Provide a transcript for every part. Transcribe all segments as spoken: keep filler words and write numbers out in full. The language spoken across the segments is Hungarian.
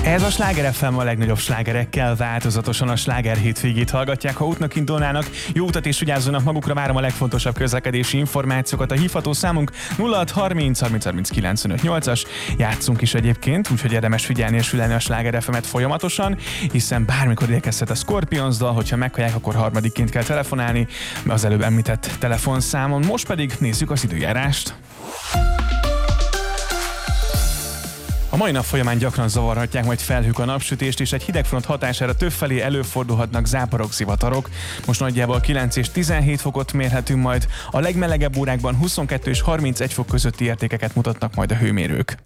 Ez a Sláger ef em, a legnagyobb slágerekkel változatosan a Sláger hétvégét hallgatják. Ha útnak indulnának, jó utat és vigyázzanak magukra, várom a legfontosabb közlekedési információkat. A hívható számunk nulla hat harminc harminc harminc kilencvenöt nyolcas. Játszunk is egyébként, úgyhogy érdemes figyelni és fülelni a Sláger ef emet folyamatosan, hiszen bármikor érkezhet a Scorpions dal, hogyha meghallják, akkor harmadikként kell telefonálni az előbb említett telefonszámon. Most pedig nézzük az időjárást. A mai nap folyamán gyakran zavarhatják majd felhők a napsütést, és egy hidegfront hatására többfelé előfordulhatnak záporok, zivatarok. Most nagyjából kilenc és tizenhét fokot mérhetünk majd, a legmelegebb órákban huszonkettő és harmincegy fok közötti értékeket mutatnak majd a hőmérők.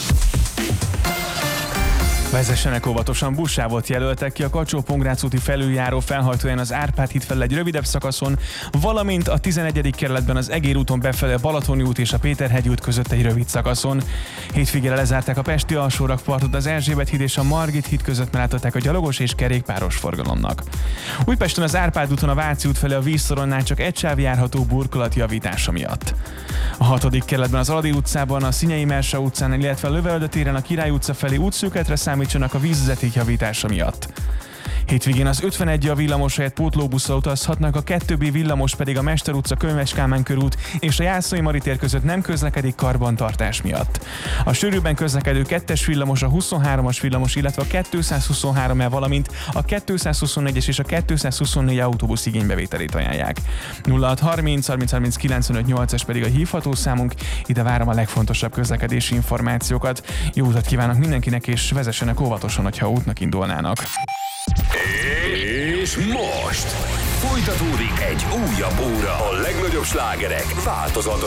Vezessenek óvatosan, buszsávot jelöltek ki a Kacsó-Pongrác úti felüljáró felhajtóján az Árpád híd felől egy rövidebb szakaszon, valamint a tizenegyedik kerületben az Egér úton befelé a Balatoni út és a Péterhegy út között egy rövid szakaszon. Hétvégére lezárták a pesti alsórakpartot, az Erzsébet híd és a Margit híd között mellátották a gyalogos és kerékpáros forgalomnak. Újpesten az Árpád úton a Váci út felé a vízszoronnál csak egy sáv járható burkolat javítása miatt. A hatodik kerületben az Aladi utcában, a Szinyei Mersa utcán, illetve a Lövöldö téren a Király utca felé útszűkületre számítsanak a vízvezeték javítása miatt. Hétvégén az ötvenegy a villamos helyett pótlóbusszal utazhatnak, a kettő bé villamos pedig a Mester utca, Könyves Kálmán körút és a Jászai Mari tér között nem közlekedik karbantartás miatt. A sűrűbben közlekedő kettes villamos, a huszonhármas villamos, illetve a kétszázhuszonhárom el, valamint a kétszázhuszonnégyes és a kétszázhuszonnégy autóbusz igénybevételét ajánlják. nulla hat harminc harminc harminc kilencvenöt nyolcas pedig a hívható számunk, ide várom a legfontosabb közlekedési információkat. Jó utat kívánok mindenkinek, és vezessenek óvatosan, hogyha útnak indulnának. És most folytatódik egy újabb óra a legnagyobb slágerek változatos